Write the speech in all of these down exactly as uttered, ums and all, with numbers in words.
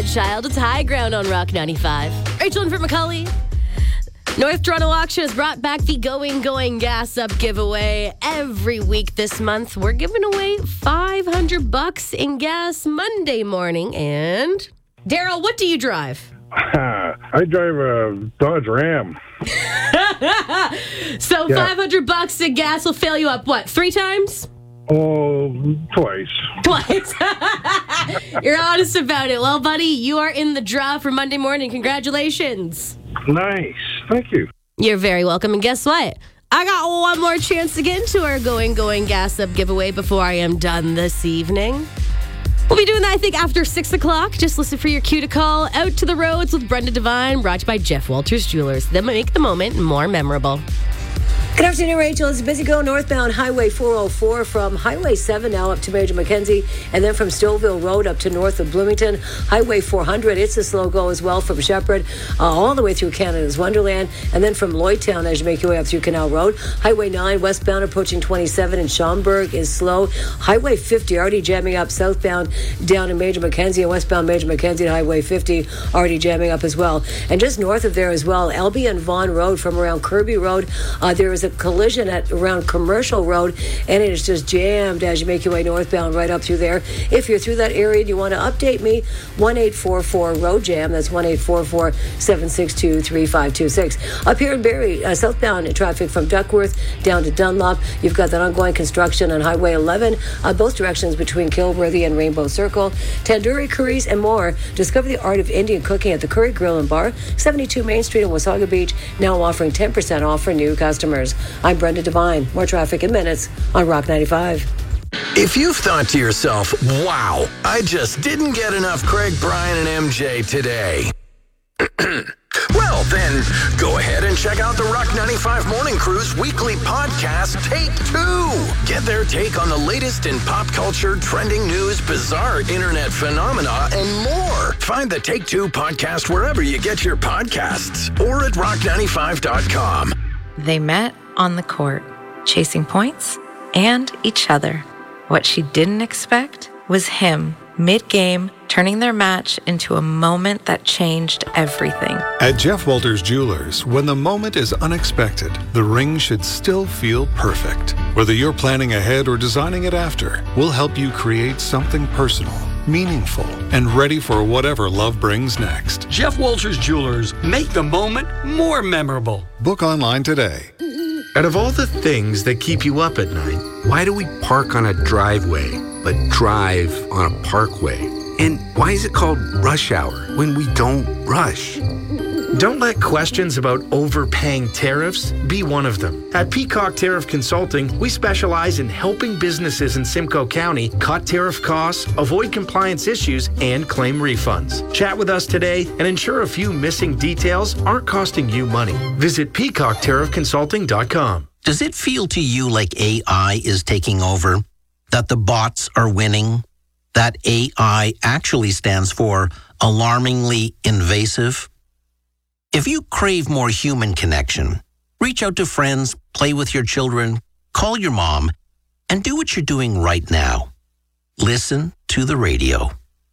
Child. It's High Ground on Rock ninety-five. Rachel and for McCauley. North Toronto Auction has brought back the Going Going Gas Up giveaway. Every week this month, we're giving away five hundred bucks in gas Monday morning. And Daryl, what do you drive? I drive a Dodge Ram. So Yeah. five hundred bucks in gas will fill you up, what, three times? Oh, twice. Twice. You're honest about it. Well, buddy, you are in the draw for Monday morning. Congratulations. Nice. Thank you. You're very welcome. And guess what? I got one more chance to get into our Going Going Gas Up giveaway before I am done this evening. We'll be doing that, I think, after six o'clock. Just listen for your cue to call Out to the Roads with Brenda Devine, brought to you by Jeff Walters Jewelers. They make the moment more memorable. Good afternoon, Rachel. It's busy go northbound Highway four oh four from Highway seven now up to Major Mackenzie, and then from Stouffville Road up to north of Bloomington. Highway four hundred, it's a slow go as well from Shepherd uh, all the way through Canada's Wonderland, and then from Lloydtown as you make your way up through Canal Road. Highway nine westbound approaching twenty-seven in Schaumburg is slow. Highway fifty already jamming up southbound down in Major Mackenzie, and westbound Major Mackenzie to Highway fifty already jamming up as well. And just north of there as well, Elby and Vaughan Road from around Kirby Road, uh, there is a collision at around Commercial Road, and it is just jammed as you make your way northbound right up through there. If you're through that area and you want to update me, one eight four four road jam. That's one eight four four, seven six two, three five two six. Up here in Barrie, uh, southbound traffic from Duckworth down to Dunlop. You've got that ongoing construction on Highway eleven, uh, both directions between Kilworthy and Rainbow Circle. Tandoori curries and more. Discover the art of Indian cooking at the Curry Grill and Bar, seventy-two Main Street in Wasaga Beach, now offering ten percent off for new customers. I'm Brenda Devine. More traffic in minutes on Rock ninety-five. If you've thought to yourself, wow, I just didn't get enough Craig, Brian, and M J today. Well, then, go ahead and check out the Rock ninety-five Morning Crew's weekly podcast, Take Two. Get their take on the latest in pop culture, trending news, bizarre internet phenomena, and more. Find the Take Two podcast wherever you get your podcasts or at rock ninety-five dot com. They met on the court, chasing points and each other. What she didn't expect was him, mid-game, turning their match into a moment that changed everything. At Jeff Walters Jewelers, when the moment is unexpected, the ring should still feel perfect. Whether you're planning ahead or designing it after, we'll help you create something personal, meaningful, and ready for whatever love brings next. Jeff Walters Jewelers, make the moment more memorable. Book online today. Out of all the things that keep you up at night, why do we park on a driveway but drive on a parkway? And why is it called rush hour when we don't rush? Don't let questions about overpaying tariffs be one of them. At Peacock Tariff Consulting, we specialize in helping businesses in Simcoe County cut tariff costs, avoid compliance issues, and claim refunds. Chat with us today and ensure a few missing details aren't costing you money. Visit peacock tariff consulting dot com. Does it feel to you like A I is taking over? That the bots are winning? That A I actually stands for alarmingly invasive? If you crave more human connection, reach out to friends, play with your children, call your mom, and do what you're doing right now. Listen to the radio.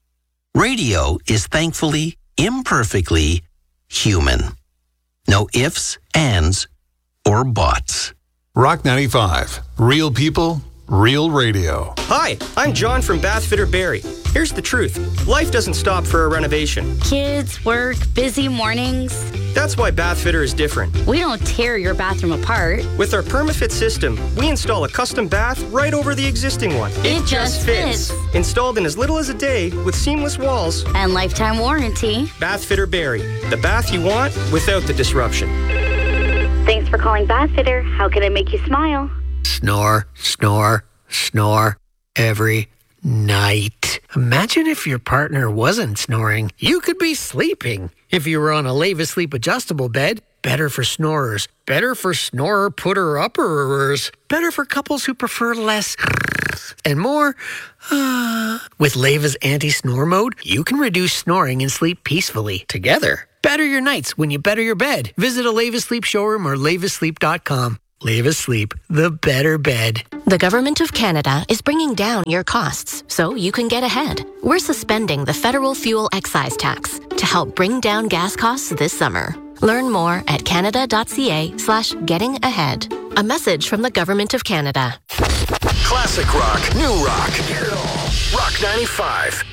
Radio is thankfully, imperfectly human. No ifs, ands, or buts. Rock ninety-five. Real people, real radio. Hi, I'm John from Bath Fitter Barrie. Here's the truth. Life doesn't stop for a renovation. Kids, work, busy mornings. That's why Bath Fitter is different. We don't tear your bathroom apart. With our PermaFit system, we install a custom bath right over the existing one. It, it just fits. fits. Installed in as little as a day with seamless walls. And lifetime warranty. Bath Fitter Barrie. The bath you want without the disruption. Thanks for calling Bath Fitter. How can I make you smile? Snore, snore, snore every night. Imagine if your partner wasn't snoring. You could be sleeping. If you were on a Leva Sleep adjustable bed, better for snorers. Better for snorer putter-upperers. Better for couples who prefer less and more. Uh, with Leva's anti-snore mode, you can reduce snoring and sleep peacefully together. Better your nights when you better your bed. Visit a Leva Sleep showroom or leva sleep dot com. Leave asleep, the better bed. The Government of Canada is bringing down your costs so you can get ahead. We're suspending the federal fuel excise tax to help bring down gas costs this summer. Learn more at canada.ca slash getting ahead. A message from the Government of Canada. Classic rock, new rock. Get it all. Rock ninety-five.